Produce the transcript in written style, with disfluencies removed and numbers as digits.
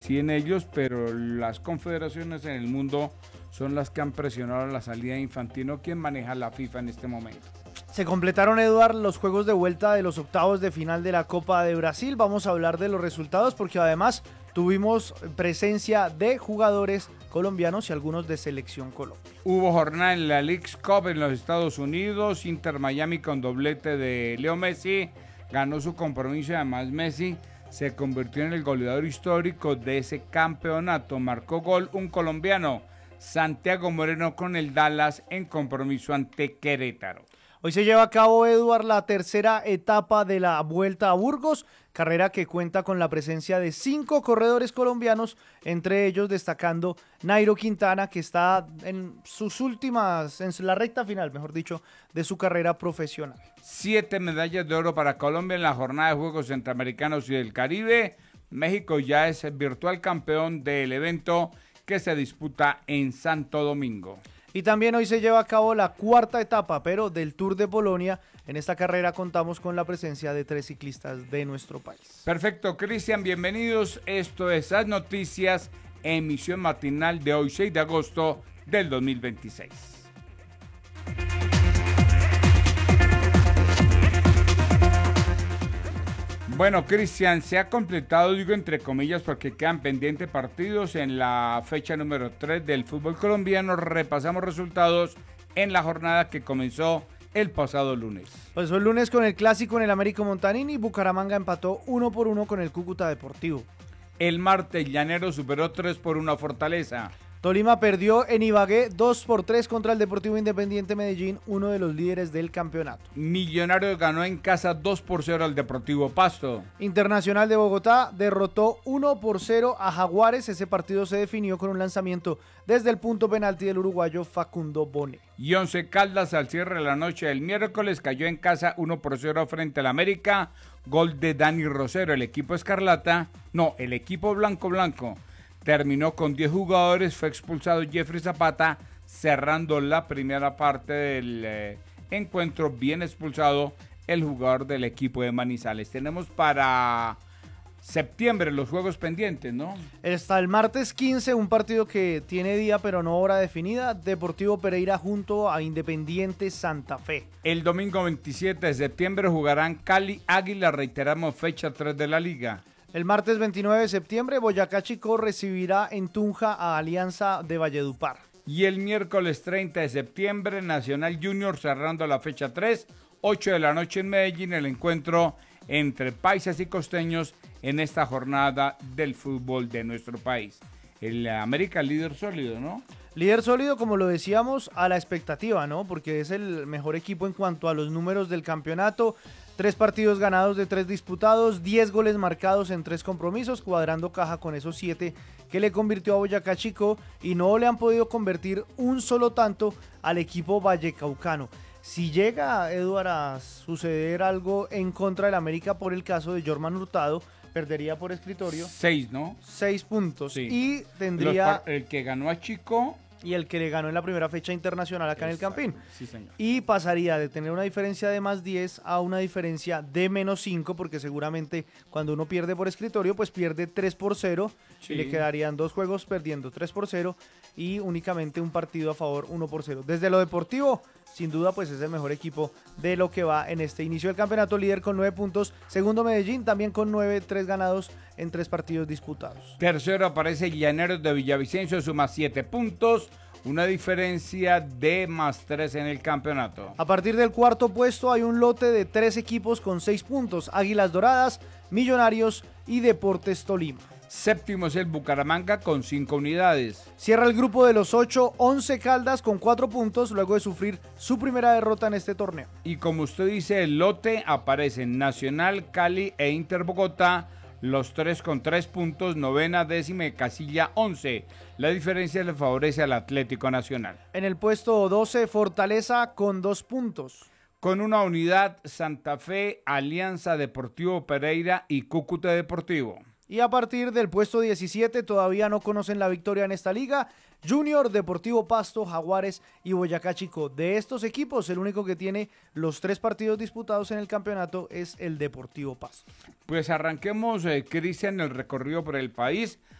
deciden ellos, pero las confederaciones en el mundo son las que han presionado la salida de Infantino, quien maneja la FIFA en este momento. Se completaron, Eduard, los juegos de vuelta de los octavos de final de la Copa de Brasil. Vamos a hablar de los resultados porque además tuvimos presencia de jugadores colombianos y algunos de Selección Colombia. Hubo jornada en la Leagues Cup en los Estados Unidos, Inter Miami con doblete de Leo Messi, ganó su compromiso y además Messi se convirtió en el goleador histórico de ese campeonato. Marcó gol un colombiano, Santiago Moreno, con el Dallas en compromiso ante Querétaro. Hoy se lleva a cabo, Eduard, la tercera etapa de la Vuelta a Burgos, carrera que cuenta con la presencia de 5 corredores colombianos, entre ellos destacando Nairo Quintana, que está en sus últimas, en la recta final, mejor dicho, de su carrera profesional. 7 medallas de oro para Colombia en la jornada de Juegos Centroamericanos y del Caribe. México ya es el virtual campeón del evento que se disputa en Santo Domingo. Y también hoy se lleva a cabo la cuarta etapa, pero del Tour de Polonia. En esta carrera contamos con la presencia de 3 ciclistas de nuestro país. Perfecto, Cristian, bienvenidos. Esto es Las Noticias, emisión matinal de hoy, 6 de agosto del 2026. Bueno, Cristian, se ha completado, digo entre comillas, porque quedan pendientes partidos en la fecha número 3 del fútbol colombiano. Repasamos resultados en la jornada que comenzó el pasado lunes. Pues el lunes con el clásico en el Américo Montanini, Bucaramanga empató 1-1 con el Cúcuta Deportivo. El martes, Llanero superó 3-1 a Fortaleza. Tolima perdió en Ibagué 2-3 contra el Deportivo Independiente Medellín, uno de los líderes del campeonato. Millonarios ganó en casa 2-0 al Deportivo Pasto. Internacional de Bogotá derrotó 1-0 a Jaguares. Ese partido se definió con un lanzamiento desde el punto penalti del uruguayo Facundo Bonet. Y Once Caldas al cierre de la noche del miércoles cayó en casa 1-0 frente al América. Gol de Dani Rosero. El equipo el equipo blanco. Terminó con 10 jugadores, fue expulsado Jeffrey Zapata, cerrando la primera parte del encuentro, bien expulsado el jugador del equipo de Manizales. Tenemos para septiembre los juegos pendientes, ¿no? Hasta el martes 15, un partido que tiene día pero no hora definida, Deportivo Pereira junto a Independiente Santa Fe. El domingo 27 de septiembre jugarán Cali Águila, reiteramos fecha 3 de la liga. El martes 29 de septiembre, Boyacá Chicó recibirá en Tunja a Alianza de Valledupar. Y el miércoles 30 de septiembre, Nacional Junior cerrando la fecha 3, 8 de la noche en Medellín, el encuentro entre paisas y costeños en esta jornada del fútbol de nuestro país. El América líder sólido, ¿no? Líder sólido, como lo decíamos, a la expectativa, ¿no? Porque es el mejor equipo en cuanto a los números del campeonato. 3 partidos ganados de 3 disputados, 10 goles marcados en 3 compromisos, cuadrando caja con esos 7 que le convirtió a Boyacá Chicó y no le han podido convertir un solo tanto al equipo vallecaucano. Si llega, Eduard, a suceder algo en contra del América por el caso de Jorman Hurtado, perdería por escritorio 6, ¿no? 6 puntos. Sí. Y tendría... El que ganó a Chico y el que le ganó en la primera fecha internacional acá en el Campín. Sí, señor. Y pasaría de tener una diferencia de más 10 a una diferencia de menos 5, porque seguramente cuando uno pierde por escritorio, pues pierde 3-0, sí. Y le quedarían 2 juegos perdiendo 3-0 y únicamente un partido a favor 1-0. Desde lo deportivo, sin duda, pues es el mejor equipo de lo que va en este inicio del campeonato, líder con 9 puntos, segundo Medellín también con 9, 3 ganados en 3 partidos disputados. Tercero aparece Llaneros de Villavicencio, suma 7 puntos, una diferencia de más 3 en el campeonato. A partir del cuarto puesto hay un lote de 3 equipos con 6 puntos, Águilas Doradas, Millonarios y Deportes Tolima. Séptimo es el Bucaramanga con 5 unidades. Cierra el grupo de los 8, 11 Caldas con 4 puntos luego de sufrir su primera derrota en este torneo. Y como usted dice, el lote aparecen Nacional, Cali e Inter Bogotá, los 3 con 3 puntos, novena, décima y casilla 11. La diferencia le favorece al Atlético Nacional. En el puesto 12, Fortaleza con 2 puntos. Con una unidad, Santa Fe, Alianza Deportivo Pereira y Cúcuta Deportivo. Y a partir del puesto 17 todavía no conocen la victoria en esta liga. Junior, Deportivo Pasto, Jaguares y Boyacá Chicó. De estos equipos, el único que tiene los 3 partidos disputados en el campeonato es el Deportivo Pasto. Pues arranquemos, Cristian, el recorrido por el país.